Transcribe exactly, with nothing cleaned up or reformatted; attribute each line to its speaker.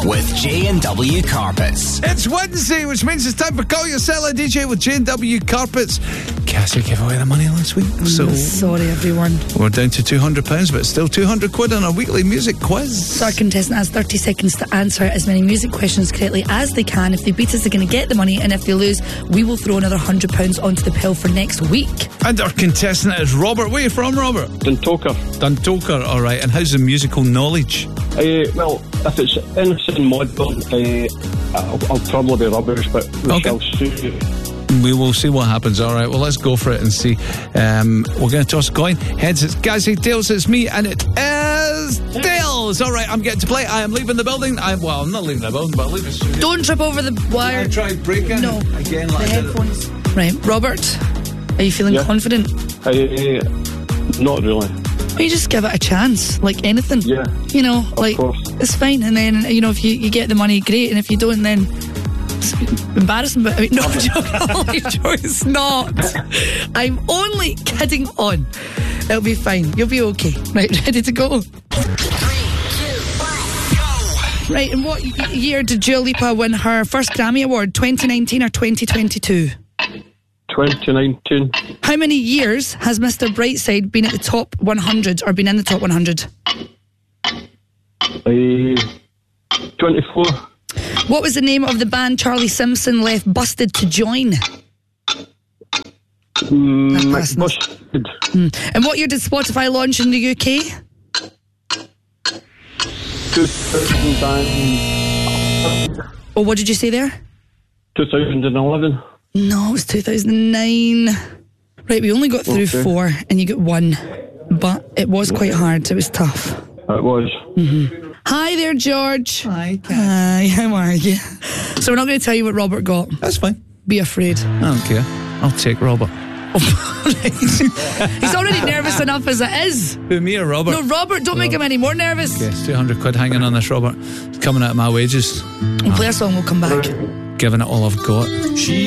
Speaker 1: with J and W Carpets.
Speaker 2: It's Wednesday, which means it's time for Call Your Seller D J with J and W Carpets. Cassie gave away the money last week, so
Speaker 3: Mm, sorry everyone.
Speaker 2: we're down to two hundred pounds, but still two hundred quid on our weekly music quiz.
Speaker 3: So our contestant has thirty seconds to answer as many music questions correctly as they can. If they beat us, they're going to get the money, and if they lose, we will throw another one hundred pounds onto the pill for next week.
Speaker 2: And our contestant is Robert. Where are you from, Robert?
Speaker 4: Duntoker.
Speaker 2: Duntoker, all right. And how's the musical knowledge?
Speaker 4: Uh, well, if it's anything modern, uh, I'll, I'll probably be rubbish, but we
Speaker 2: Okay.
Speaker 4: shall see.
Speaker 2: We will see what happens. All right, well, let's go for it and see. Um, we're going to toss a coin. Heads, it's Gazzy. Tails, it's me, and it is Tails. All right, I'm getting to play. I am leaving the building. I Well, I'm not leaving the building, but I'm leaving the studio.
Speaker 3: Don't trip over the wire.
Speaker 2: I tried breaking.
Speaker 3: No.
Speaker 2: Again,
Speaker 3: The
Speaker 2: like I did it.
Speaker 3: headphones. Right, Robert, are you feeling
Speaker 4: Yeah.
Speaker 3: confident?
Speaker 4: Uh, not really.
Speaker 3: Well, you just give it a chance, like anything.
Speaker 4: Yeah.
Speaker 3: You know, like,
Speaker 4: course.
Speaker 3: it's fine. And then, you know, if you, you get the money, great. And if you don't, then it's embarrassing. But I mean, no, I'm joking. Joe, it's not. I'm only kidding on. It'll be fine. You'll be okay. Right, ready to go? Right, and what y- year did Dua Lipa win her first Grammy Award? twenty nineteen or twenty twenty-two?
Speaker 4: twenty nineteen.
Speaker 3: How many years has Mister Brightside been at the top one hundred or been in the top one hundred?
Speaker 4: Uh, twenty-four.
Speaker 3: What was the name of the band Charlie Simpson left Busted to join?
Speaker 4: Mm,
Speaker 3: That's
Speaker 4: McBusted.
Speaker 3: And what year did Spotify launch in the U K?
Speaker 4: two thousand
Speaker 3: Or what did you say there?
Speaker 4: eleven.
Speaker 3: No, it was two thousand nine. Right, we only got through
Speaker 4: Okay.
Speaker 3: four and you got one. But it was quite hard. It was tough.
Speaker 4: It was.
Speaker 3: Hi there, George.
Speaker 2: Hi,
Speaker 3: Hi, how are you? So we're not going to tell you what Robert got.
Speaker 2: That's fine.
Speaker 3: Be afraid.
Speaker 2: I don't care. I'll take Robert.
Speaker 3: He's already nervous enough as it is.
Speaker 2: Who, me or Robert?
Speaker 3: No, Robert, don't make him any more nervous.
Speaker 2: Yes, two hundred quid hanging on this, Robert. It's coming out of my wages.
Speaker 3: We'll play a song, we'll come back.
Speaker 2: Giving it all I've got. She